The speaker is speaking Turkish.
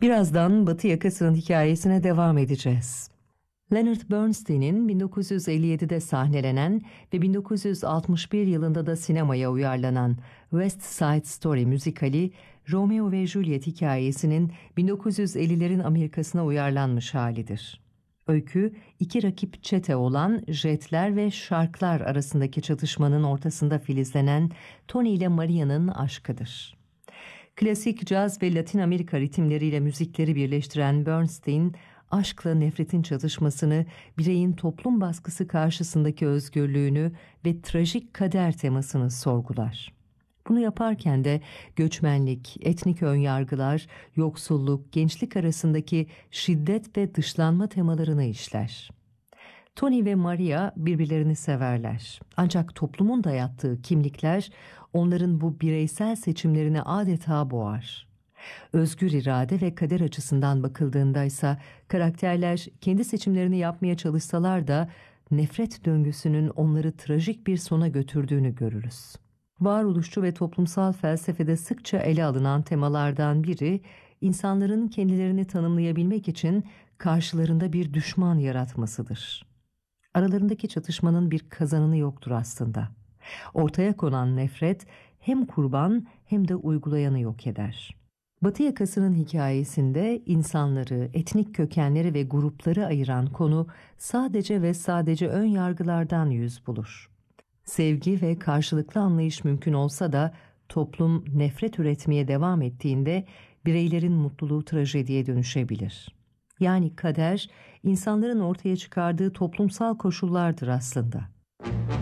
Birazdan Batı Yakası'nın hikayesine devam edeceğiz. Leonard Bernstein'in 1957'de sahnelenen ve 1961 yılında da sinemaya uyarlanan West Side Story müzikali, Romeo ve Juliet hikayesinin 1950'lerin Amerika'sına uyarlanmış halidir. Öykü, iki rakip çete olan Jetler ve Sharklar arasındaki çatışmanın ortasında filizlenen Tony ile Maria'nın aşkıdır. Klasik caz ve Latin Amerika ritimleriyle müzikleri birleştiren Bernstein, aşkla nefretin çatışmasını, bireyin toplum baskısı karşısındaki özgürlüğünü ve trajik kader temasını sorgular. Bunu yaparken de göçmenlik, etnik önyargılar, yoksulluk, gençlik arasındaki şiddet ve dışlanma temalarını işler. Tony ve Maria birbirlerini severler. Ancak toplumun dayattığı kimlikler onların bu bireysel seçimlerini adeta boğar. Özgür irade ve kader açısından bakıldığında ise karakterler kendi seçimlerini yapmaya çalışsalar da nefret döngüsünün onları trajik bir sona götürdüğünü görürüz. Varoluşçu ve toplumsal felsefede sıkça ele alınan temalardan biri, insanların kendilerini tanımlayabilmek için karşılarında bir düşman yaratmasıdır. Aralarındaki çatışmanın bir kazananı yoktur aslında. Ortaya konan nefret hem kurban hem de uygulayanı yok eder. Batı Yakası'nın hikayesinde insanları, etnik kökenleri ve grupları ayıran konu sadece ve sadece ön yargılardan yüz bulur. Sevgi ve karşılıklı anlayış mümkün olsa da toplum nefret üretmeye devam ettiğinde bireylerin mutluluğu trajediye dönüşebilir. Yani kader, insanların ortaya çıkardığı toplumsal koşullardır aslında.